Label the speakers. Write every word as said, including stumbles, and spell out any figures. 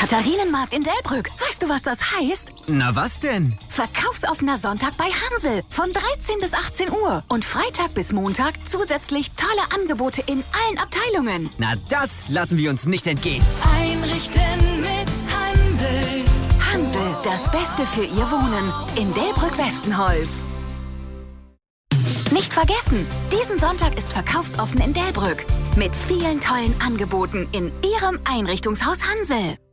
Speaker 1: Katharinenmarkt in Delbrück. Weißt du, was das heißt?
Speaker 2: Na was denn?
Speaker 1: Verkaufsoffener Sonntag bei Hansel von dreizehn bis achtzehn Uhr. Und Freitag bis Montag zusätzlich tolle Angebote in allen Abteilungen.
Speaker 2: Na, das lassen wir uns nicht entgehen.
Speaker 3: Einrichten mit Hansel.
Speaker 1: Hansel, das Beste für Ihr Wohnen. In Delbrück-Westenholz. Nicht vergessen, diesen Sonntag ist verkaufsoffen in Delbrück. Mit vielen tollen Angeboten in Ihrem Einrichtungshaus Hansel.